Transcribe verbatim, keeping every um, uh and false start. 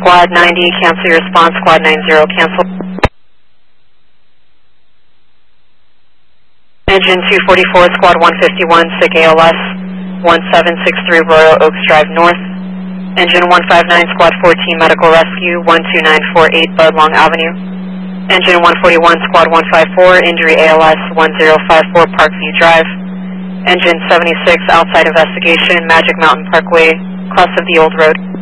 Squad ninety, cancel your response. Squad ninety, cancel. Engine two forty-four, Squad one fifty-one, S I C A L S, one seven six three Royal Oaks Drive North. Engine one five nine, Squad fourteen, Medical Rescue, one two nine four eight Budlong Avenue. Engine one forty-one, Squad one five four, Injury A L S, one zero five four Parkview Drive. Engine seventy-six, Outside Investigation, Magic Mountain Parkway, cross of the Old Road.